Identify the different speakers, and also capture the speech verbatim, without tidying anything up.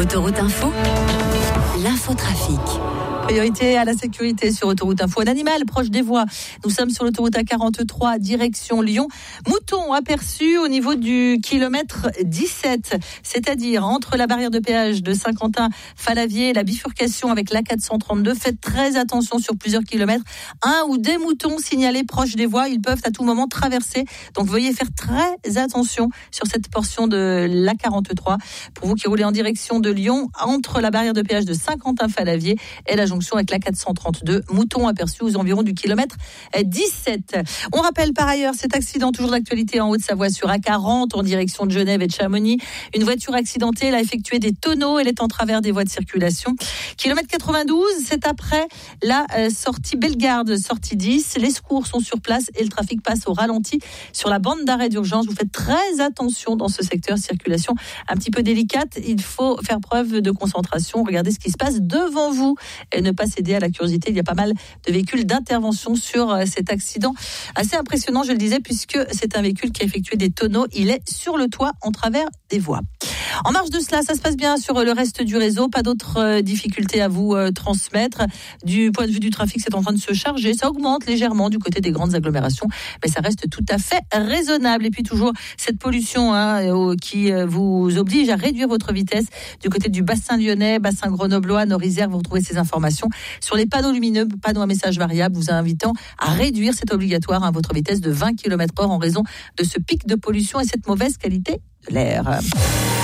Speaker 1: Autoroute Info, l'infotrafic.
Speaker 2: Priorité à la sécurité sur Autoroute Info. Un animal proche des voies. Nous sommes sur l'autoroute A quarante-trois, direction Lyon. Mouton aperçu au niveau du kilomètre dix-sept, c'est-à-dire entre la barrière de péage de Saint-Quentin-Falavier et la bifurcation avec l'A quatre cent trente-deux. Faites très attention sur plusieurs kilomètres. Un ou des moutons signalés proches des voies, ils peuvent à tout moment traverser. Donc veuillez faire très attention sur cette portion de l'A quarante-trois. Pour vous qui roulez en direction de Lyon, entre la barrière de péage de Saint-Quentin-Falavier et la jonction avec l'A quatre cent trente-deux, mouton aperçu aux environs du kilomètre dix-sept. On rappelle par ailleurs cet accident toujours d'actualité en Haute-Savoie sur A quarante en direction de Genève et de Chamonix. Une voiture accidentée, elle a effectué des tonneaux, elle est en travers des voies de circulation. Kilomètre quatre-vingt-douze, c'est après la euh, sortie Bellegarde, sortie dix. Les secours sont sur place et le trafic passe au ralenti sur la bande d'arrêt d'urgence. Vous faites très attention dans ce secteur, circulation un petit peu délicate. Il faut faire preuve de concentration. Regardez ce qui se passe devant vous et ne pas céder à la curiosité. Il y a pas mal de véhicules d'intervention sur cet accident. Assez impressionnant, je le disais, puisque c'est un véhicule qui a effectué des tonneaux. Il est sur le toit en travers des voies. En marge de cela, ça se passe bien sur le reste du réseau. Pas d'autres euh, difficultés à vous euh, transmettre. Du point de vue du trafic, c'est en train de se charger. Ça augmente légèrement du côté des grandes agglomérations, mais ça reste tout à fait raisonnable. Et puis toujours cette pollution hein, euh, qui euh, vous oblige à réduire votre vitesse du côté du bassin lyonnais, bassin grenoblois, Nord-Isère. Vous retrouvez ces informations sur les panneaux lumineux, panneaux à message variable, vous invitant à réduire, c'est obligatoire, hein, votre vitesse de vingt kilomètres heure en raison de ce pic de pollution et cette mauvaise qualité de l'air.